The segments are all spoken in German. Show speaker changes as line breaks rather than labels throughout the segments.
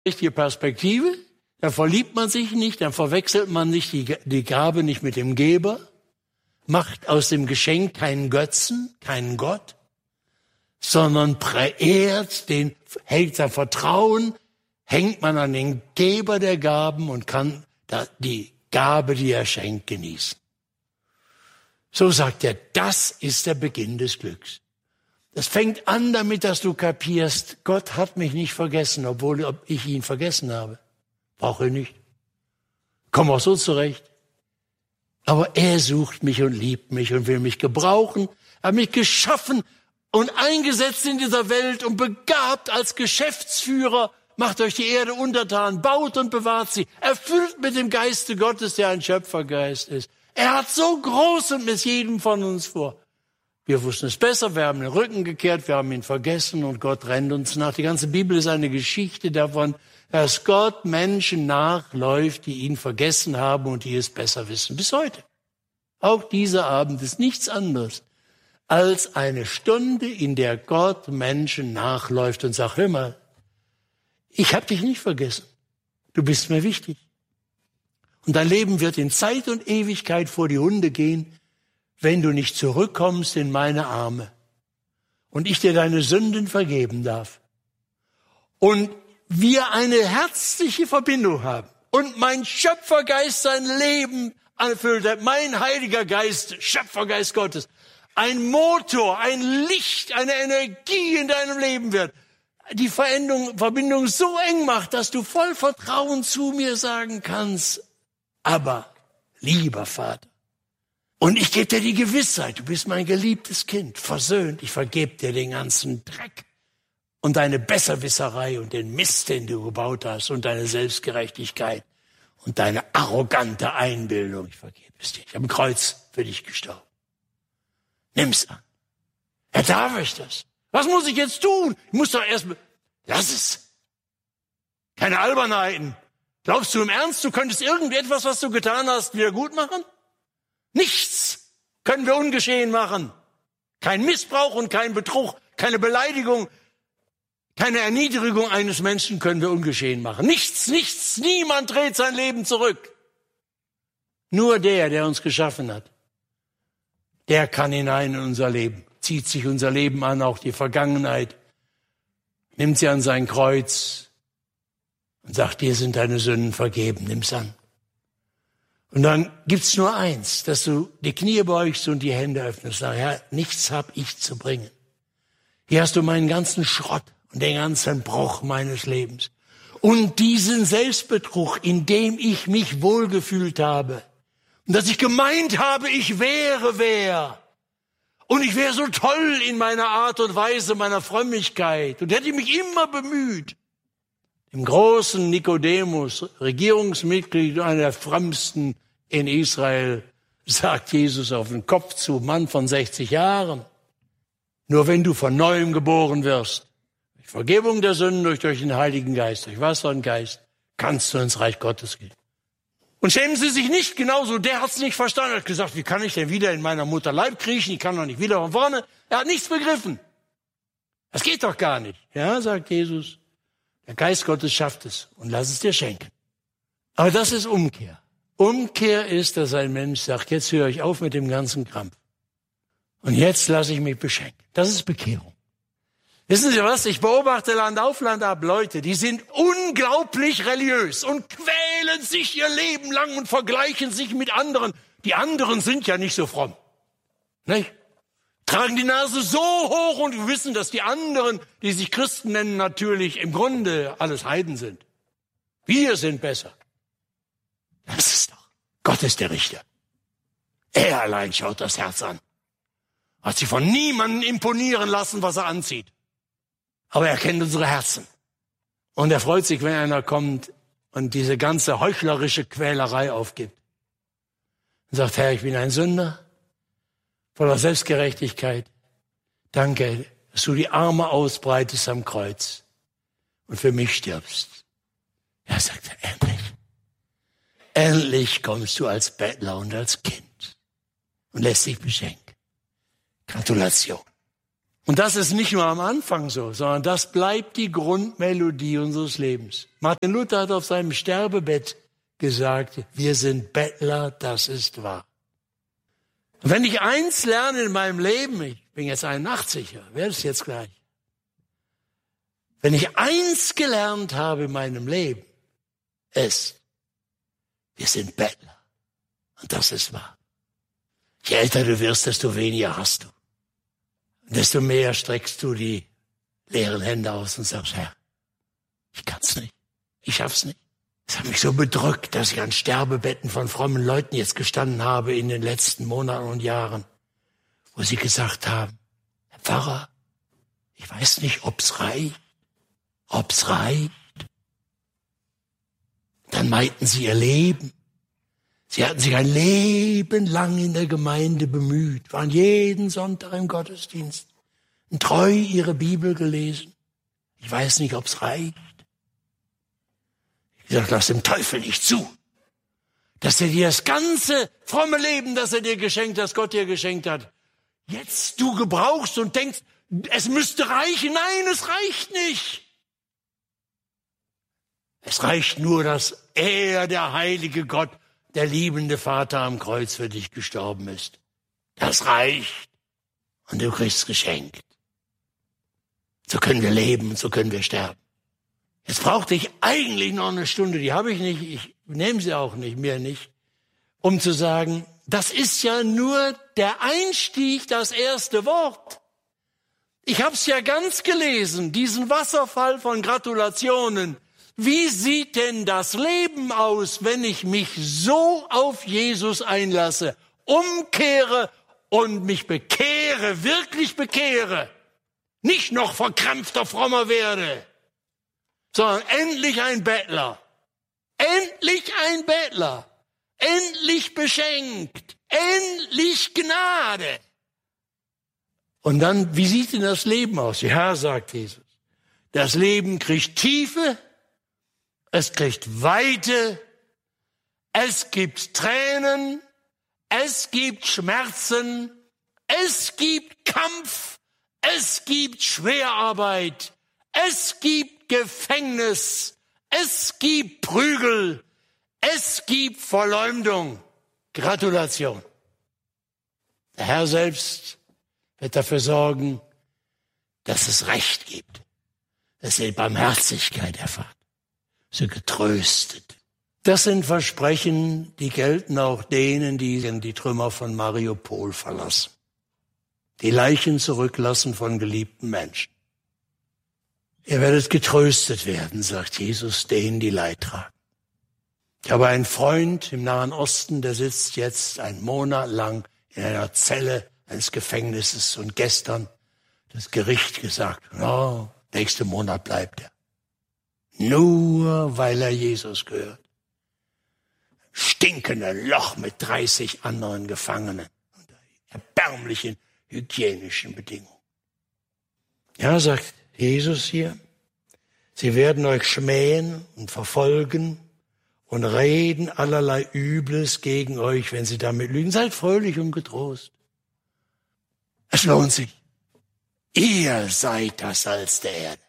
richtige Perspektive, dann verliebt man sich nicht, dann verwechselt man nicht die Gabe nicht mit dem Geber, macht aus dem Geschenk keinen Götzen, keinen Gott, sondern verehrt hält sein Vertrauen, hängt man an den Geber der Gaben und kann die Gabe, die er schenkt, genießen. So sagt er, das ist der Beginn des Glücks. Das fängt an damit, dass du kapierst, Gott hat mich nicht vergessen, obwohl ich ihn vergessen habe. Brauche ich nicht. Komm auch so zurecht. Aber er sucht mich und liebt mich und will mich gebrauchen. Er hat mich geschaffen und eingesetzt in dieser Welt und begabt als Geschäftsführer. Macht euch die Erde untertan, baut und bewahrt sie. Erfüllt mit dem Geiste Gottes, der ein Schöpfergeist ist. Er hat so groß und mit jedem von uns vor. Wir wussten es besser, wir haben den Rücken gekehrt, wir haben ihn vergessen und Gott rennt uns nach. Die ganze Bibel ist eine Geschichte davon, dass Gott Menschen nachläuft, die ihn vergessen haben und die es besser wissen. Bis heute. Auch dieser Abend ist nichts anderes als eine Stunde, in der Gott Menschen nachläuft und sagt, hör mal, ich habe dich nicht vergessen. Du bist mir wichtig. Und dein Leben wird in Zeit und Ewigkeit vor die Hunde gehen, wenn du nicht zurückkommst in meine Arme und ich dir deine Sünden vergeben darf. Und wir eine herzliche Verbindung haben und mein Schöpfergeist sein Leben erfüllt hat, mein Heiliger Geist, Schöpfergeist Gottes, ein Motor, ein Licht, eine Energie in deinem Leben wird, die Verbindung so eng macht, dass du voll Vertrauen zu mir sagen kannst, aber lieber Vater, und ich gebe dir die Gewissheit, du bist mein geliebtes Kind, versöhnt, ich vergebe dir den ganzen Dreck und deine Besserwisserei und den Mist, den du gebaut hast und deine Selbstgerechtigkeit und deine arrogante Einbildung. Ich vergebe es dir. Ich habe am Kreuz für dich gestorben. Nimm's an. Ja, darf ich das? Was muss ich jetzt tun? Ich muss doch lass es. Keine Albernheiten. Glaubst du im Ernst, du könntest irgendetwas, was du getan hast, wieder gut machen? Nichts können wir ungeschehen machen. Kein Missbrauch und kein Betrug, keine Beleidigung, keine Erniedrigung eines Menschen können wir ungeschehen machen. Nichts, niemand dreht sein Leben zurück. Nur der uns geschaffen hat, der kann hinein in unser Leben, zieht sich unser Leben an, auch die Vergangenheit, nimmt sie an sein Kreuz und sagt, dir sind deine Sünden vergeben, nimm's an. Und dann gibt's nur eins, dass du die Knie beugst und die Hände öffnest. Sag, Herr, nichts hab ich zu bringen. Hier hast du meinen ganzen Schrott und den ganzen Bruch meines Lebens. Und diesen Selbstbetrug, in dem ich mich wohlgefühlt habe. Und dass ich gemeint habe, ich wäre wer. Und ich wäre so toll in meiner Art und Weise, meiner Frömmigkeit. Und hätte mich immer bemüht. Dem großen Nikodemus, Regierungsmitglied, einer der frömmsten in Israel, sagt Jesus auf den Kopf zu, Mann von 60 Jahren. Nur wenn du von Neuem geboren wirst, durch Vergebung der Sünden, durch den Heiligen Geist, durch Wasser und Geist, kannst du ins Reich Gottes gehen. Und schämen Sie sich nicht genauso, der hat's nicht verstanden, er hat gesagt, wie kann ich denn wieder in meiner Mutter Leib kriechen, ich kann doch nicht wieder von vorne. Er hat nichts begriffen. Das geht doch gar nicht. Ja, sagt Jesus. Der Geist Gottes schafft es und lass es dir schenken. Aber das ist Umkehr. Umkehr ist, dass ein Mensch sagt, jetzt höre ich auf mit dem ganzen Krampf. Und jetzt lasse ich mich beschenken. Das ist Bekehrung. Wissen Sie was? Ich beobachte Land auf, Land ab Leute, die sind unglaublich religiös und quälen sich ihr Leben lang und vergleichen sich mit anderen. Die anderen sind ja nicht so fromm. Nicht? Tragen die Nase so hoch und wissen, dass die anderen, die sich Christen nennen, natürlich im Grunde alles Heiden sind. Wir sind besser. Das ist doch. Gott ist der Richter. Er allein schaut das Herz an. Hat sich von niemandem imponieren lassen, was er anzieht. Aber er kennt unsere Herzen. Und er freut sich, wenn einer kommt und diese ganze heuchlerische Quälerei aufgibt. Und sagt, Herr, ich bin ein Sünder. Voller Selbstgerechtigkeit. Danke, dass du die Arme ausbreitest am Kreuz und für mich stirbst. Er sagt, endlich. Endlich kommst du als Bettler und als Kind und lässt dich beschenken. Gratulation. Und das ist nicht nur am Anfang so, sondern das bleibt die Grundmelodie unseres Lebens. Martin Luther hat auf seinem Sterbebett gesagt, wir sind Bettler, das ist wahr. Und wenn ich eins lerne in meinem Leben, ich bin jetzt 81, werde es jetzt gleich. Wenn ich eins gelernt habe in meinem Leben, ist, wir sind Bettler. Und das ist wahr. Je älter du wirst, desto weniger hast du. Und desto mehr streckst du die leeren Hände aus und sagst, Herr, ich kann's nicht. Ich schaff's nicht. Es hat mich so bedrückt, dass ich an Sterbebetten von frommen Leuten jetzt gestanden habe in den letzten Monaten und Jahren, wo sie gesagt haben, Herr Pfarrer, ich weiß nicht, ob's reicht. Dann meinten sie ihr Leben. Sie hatten sich ein Leben lang in der Gemeinde bemüht, waren jeden Sonntag im Gottesdienst und treu ihre Bibel gelesen. Ich weiß nicht, ob's reicht. Ich sage, lass dem Teufel nicht zu, dass er dir das ganze fromme Leben, das er dir geschenkt hat, das Gott dir geschenkt hat, jetzt du gebrauchst und denkst, es müsste reichen. Nein, es reicht nicht. Es reicht nur, dass er, der heilige Gott, der liebende Vater am Kreuz für dich gestorben ist. Das reicht. Und du kriegst geschenkt. So können wir leben und so können wir sterben. Jetzt brauchte ich eigentlich noch eine Stunde, die habe ich nicht, ich nehme sie auch nicht, mir nicht, um zu sagen, das ist ja nur der Einstieg, das erste Wort. Ich habe es ja ganz gelesen, diesen Wasserfall von Gratulationen. Wie sieht denn das Leben aus, wenn ich mich so auf Jesus einlasse, umkehre und mich bekehre, wirklich bekehre, nicht noch verkrampfter, frommer werde, sondern endlich ein Bettler, endlich beschenkt, endlich Gnade. Und dann, wie sieht denn das Leben aus? Ja, sagt Jesus, das Leben kriegt Tiefe, es kriegt Weite, es gibt Tränen, es gibt Schmerzen, es gibt Kampf, es gibt Schwerarbeit, es gibt Gefängnis, es gibt Prügel, es gibt Verleumdung. Gratulation. Der Herr selbst wird dafür sorgen, dass es Recht gibt, dass ihr Barmherzigkeit erfahrt. So getröstet. Das sind Versprechen, die gelten auch denen, die die Trümmer von Mariupol verlassen. Die Leichen zurücklassen von geliebten Menschen. Ihr werdet getröstet werden, sagt Jesus, denen die Leid tragen. Ich habe einen Freund im Nahen Osten, der sitzt jetzt einen Monat lang in einer Zelle eines Gefängnisses und gestern das Gericht gesagt, oh, nächsten Monat bleibt er. Nur weil er Jesus gehört. Stinkende Loch mit 30 anderen Gefangenen unter erbärmlichen hygienischen Bedingungen. Ja, sagt Jesus hier, sie werden euch schmähen und verfolgen und reden allerlei Übles gegen euch, wenn sie damit lügen. Seid fröhlich und getrost. Es lohnt sich. Ihr seid das Salz der Erde.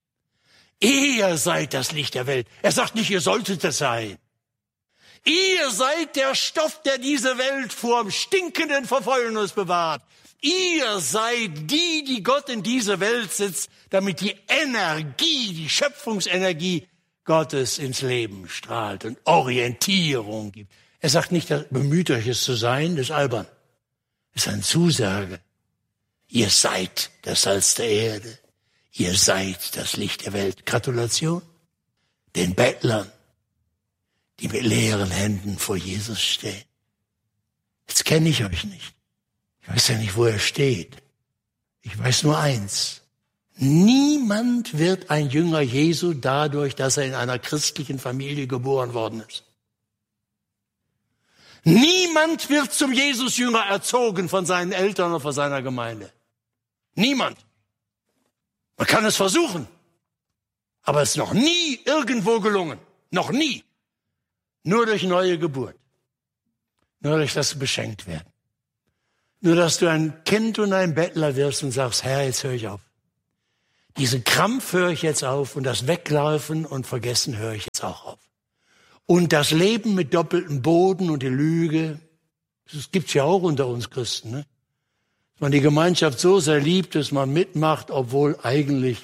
Ihr seid das Licht der Welt. Er sagt nicht, ihr solltet es sein. Ihr seid der Stoff, der diese Welt vor dem stinkenden Verfäulnis bewahrt. Ihr seid die Gott in diese Welt setzt, damit die Energie, die Schöpfungsenergie Gottes ins Leben strahlt und Orientierung gibt. Er sagt nicht, bemüht euch es zu sein, das ist albern. Das ist eine Zusage. Ihr seid das Salz der Erde. Ihr seid das Licht der Welt. Gratulation den Bettlern, die mit leeren Händen vor Jesus stehen. Jetzt kenne ich euch nicht. Ich weiß ja nicht, wo er steht. Ich weiß nur eins. Niemand wird ein Jünger Jesu dadurch, dass er in einer christlichen Familie geboren worden ist. Niemand wird zum Jesus-Jünger erzogen von seinen Eltern oder von seiner Gemeinde. Niemand. Man kann es versuchen, aber es ist noch nie irgendwo gelungen. Noch nie. Nur durch neue Geburt. Nur durch das beschenkt werden. Nur, dass du ein Kind und ein Bettler wirst und sagst, Herr, jetzt höre ich auf. Diesen Krampf höre ich jetzt auf und das Weglaufen und Vergessen höre ich jetzt auch auf. Und das Leben mit doppeltem Boden und die Lüge, das gibt's ja auch unter uns Christen, ne? Dass man die Gemeinschaft so sehr liebt, dass man mitmacht, obwohl eigentlich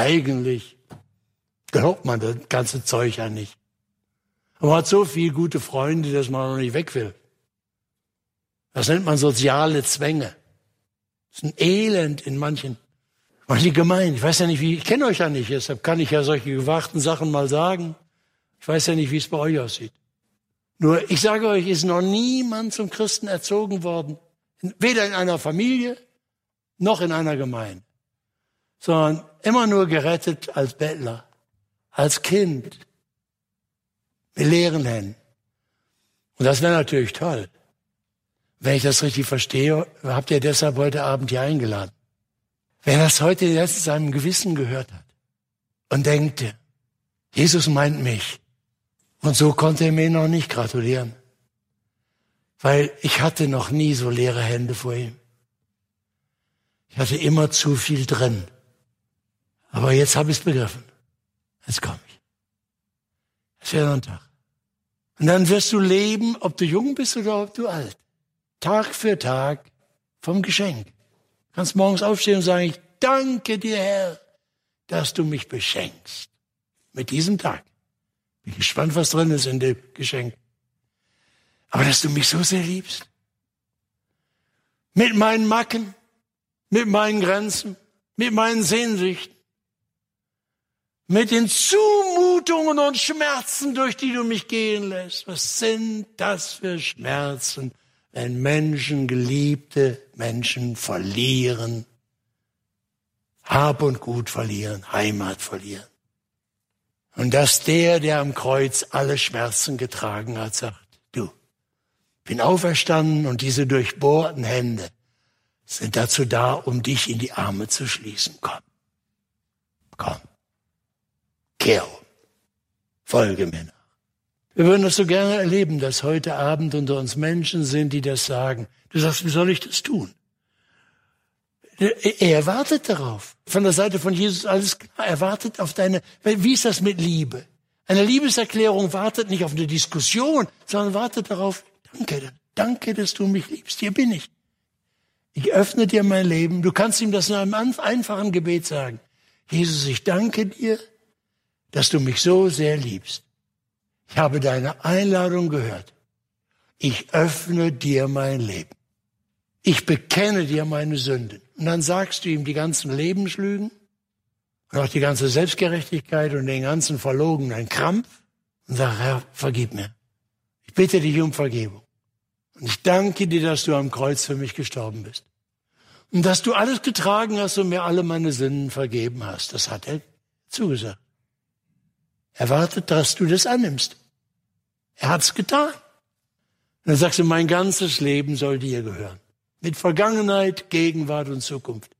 glaubt man das ganze Zeug ja nicht. Aber man hat so viele gute Freunde, dass man noch nicht weg will. Das nennt man soziale Zwänge. Das ist ein Elend in manchen Gemeinden. Ich weiß ja nicht, ich kenne euch ja nicht, deshalb kann ich ja solche gewagten Sachen mal sagen. Ich weiß ja nicht, wie es bei euch aussieht. Nur, ich sage euch, ist noch niemand zum Christen erzogen worden. Weder in einer Familie, noch in einer Gemeinde. Sondern immer nur gerettet als Bettler, als Kind, mit leeren Händen. Und das wäre natürlich toll. Wenn ich das richtig verstehe, habt ihr deshalb heute Abend hier eingeladen. Wer das heute jetzt in seinem Gewissen gehört hat und denkt, Jesus meint mich. Und so konnte er mir noch nicht gratulieren. Weil ich hatte noch nie so leere Hände vor ihm. Ich hatte immer zu viel drin. Aber jetzt habe ich es begriffen. Jetzt komme ich. Es wäre noch ein Tag. Und dann wirst du leben, ob du jung bist oder ob du alt. Tag für Tag vom Geschenk. Du kannst morgens aufstehen und sagen, ich danke dir, Herr, dass du mich beschenkst. Mit diesem Tag. Bin gespannt, was drin ist in dem Geschenk. Aber dass du mich so sehr liebst. Mit meinen Macken, mit meinen Grenzen, mit meinen Sehnsüchten, mit den Zumutungen und Schmerzen, durch die du mich gehen lässt. Was sind das für Schmerzen, wenn Menschen, geliebte Menschen verlieren, Hab und Gut verlieren, Heimat verlieren. Und dass der am Kreuz alle Schmerzen getragen hat, sagt, du, bin auferstanden und diese durchbohrten Hände sind dazu da, um dich in die Arme zu schließen. Komm, kehr um, folge mir nach. Wir würden das so gerne erleben, dass heute Abend unter uns Menschen sind, die das sagen. Du sagst, wie soll ich das tun? Er wartet darauf. Von der Seite von Jesus alles klar. Er wartet auf wie ist das mit Liebe? Eine Liebeserklärung wartet nicht auf eine Diskussion, sondern wartet darauf, danke, dass du mich liebst. Hier bin ich. Ich öffne dir mein Leben. Du kannst ihm das in einem einfachen Gebet sagen. Jesus, ich danke dir, dass du mich so sehr liebst. Ich habe deine Einladung gehört. Ich öffne dir mein Leben. Ich bekenne dir meine Sünden. Und dann sagst du ihm die ganzen Lebenslügen und auch die ganze Selbstgerechtigkeit und den ganzen verlogenen Krampf und sag, Herr, vergib mir. Ich bitte dich um Vergebung. Und ich danke dir, dass du am Kreuz für mich gestorben bist. Und dass du alles getragen hast und mir alle meine Sünden vergeben hast. Das hat er zugesagt. Er wartet, dass du das annimmst. Er hat's getan. Und dann sagst du, mein ganzes Leben soll dir gehören. Mit Vergangenheit, Gegenwart und Zukunft.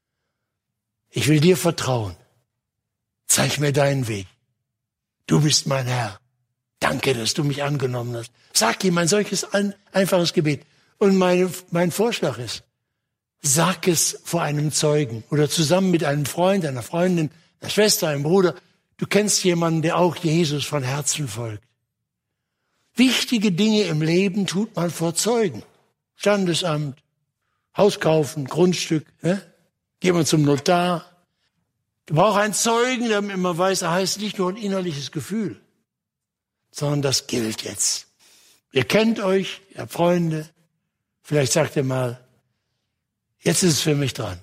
Ich will dir vertrauen. Zeig mir deinen Weg. Du bist mein Herr. Danke, dass du mich angenommen hast. Sag ihm ein solches einfaches Gebet. Und mein Vorschlag ist, sag es vor einem Zeugen oder zusammen mit einem Freund, einer Freundin, einer Schwester, einem Bruder. Du kennst jemanden, der auch Jesus von Herzen folgt. Wichtige Dinge im Leben tut man vor Zeugen. Standesamt, Haus kaufen, Grundstück, ne? Geht man zum Notar. Du brauchst einen Zeugen, damit man weiß, er heißt nicht nur ein innerliches Gefühl, sondern das gilt jetzt. Ihr kennt euch, ihr habt Freunde. Vielleicht sagt ihr mal, jetzt ist es für mich dran.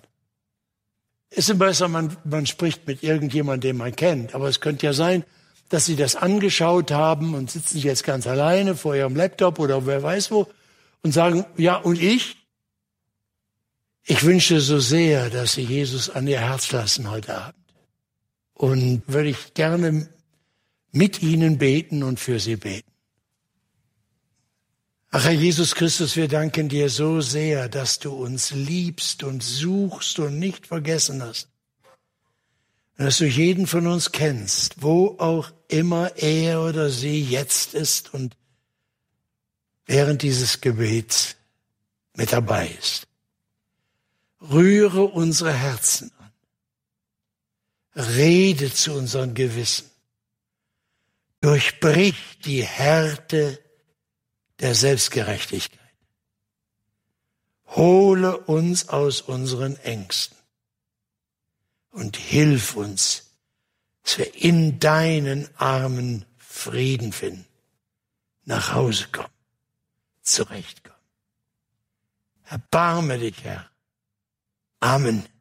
Es ist besser, man spricht mit irgendjemandem, den man kennt. Aber es könnte ja sein, dass sie das angeschaut haben und sitzen jetzt ganz alleine vor ihrem Laptop oder wer weiß wo und sagen, ja, und ich? Ich wünsche so sehr, dass Sie Jesus an Ihr Herz lassen heute Abend. Und würde ich gerne mit Ihnen beten und für Sie beten. Ach Herr Jesus Christus, wir danken dir so sehr, dass du uns liebst und suchst und nicht vergessen hast. Und dass du jeden von uns kennst, wo auch immer er oder sie jetzt ist und während dieses Gebets mit dabei ist. Rühre unsere Herzen an. Rede zu unserem Gewissen. Durchbrich die Härte der Selbstgerechtigkeit. Hole uns aus unseren Ängsten und hilf uns, dass wir in deinen Armen Frieden finden, nach Hause kommen, zurechtkommen. Erbarme dich, Herr. Amen.